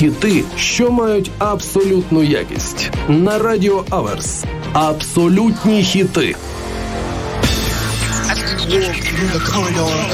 хіти, що мають абсолютну якість. На Радіо Аверс. Абсолютні хіти. Walk through the corridor.